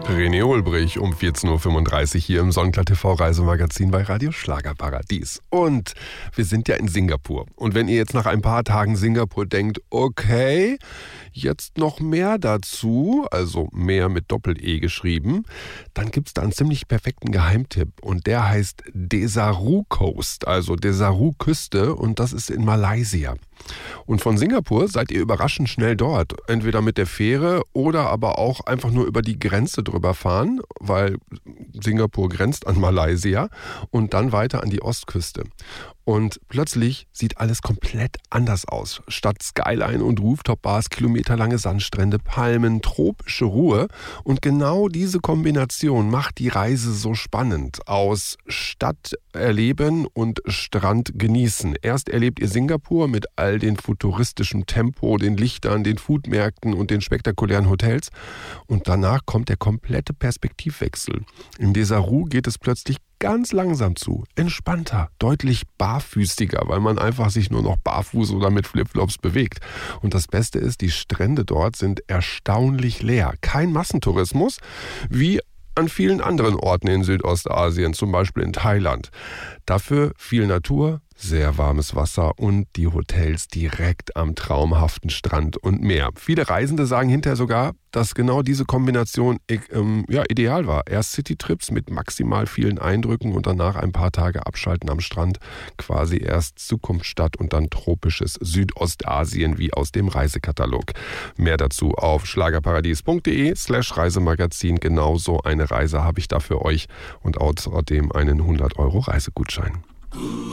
René Ulbrich um 14.35 Uhr hier im Sonnenklar TV Reisemagazin bei Radio Schlagerparadies. Und wir sind ja in Singapur. Und wenn ihr jetzt nach ein paar Tagen Singapur denkt, okay, jetzt noch mehr dazu, also mehr mit Doppel-E geschrieben, dann gibt es da einen ziemlich perfekten Geheimtipp. Und der heißt Desaru Coast, also Desaru Küste, und das ist in Malaysia. Und von Singapur seid ihr überraschend schnell dort. Entweder mit der Fähre oder aber auch einfach nur über die Grenze drüber fahren, weil Singapur grenzt an Malaysia, und dann weiter an die Ostküste. Und plötzlich sieht alles komplett anders aus. Statt Skyline und Rooftop-Bars, kilometerlange Sandstrände, Palmen, tropische Ruhe. Und genau diese Kombination macht die Reise so spannend. Aus Stadt erleben und Strand genießen. Erst erlebt ihr Singapur mit all den futuristischen Tempo, den Lichtern, den Foodmärkten und den spektakulären Hotels. Und danach kommt der komplette Perspektivwechsel. In Desaru geht es plötzlich ganz langsam zu, entspannter, deutlich barfüßiger, weil man einfach sich nur noch barfuß oder mit Flipflops bewegt. Und das Beste ist, die Strände dort sind erstaunlich leer. Kein Massentourismus, wie an vielen anderen Orten in Südostasien, zum Beispiel in Thailand. Dafür viel Natur, sehr warmes Wasser und die Hotels direkt am traumhaften Strand und Meer. Viele Reisende sagen hinterher sogar, dass genau diese Kombination ideal war. Erst Citytrips mit maximal vielen Eindrücken und danach ein paar Tage abschalten am Strand. Quasi erst Zukunftsstadt und dann tropisches Südostasien wie aus dem Reisekatalog. Mehr dazu auf schlagerparadies.de/Reisemagazin. Genauso eine Reise habe ich da für euch und außerdem einen 100 € Reisegutschein.